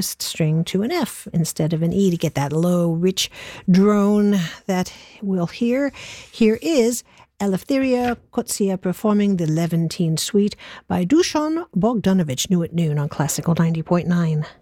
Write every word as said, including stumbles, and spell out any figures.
first string to an F instead of an E to get that low, rich drone that we'll hear. Here is Eleftheria Kotsia performing the Levantine Suite by Dusan Bogdanovic, new at noon on Classical ninety point nine.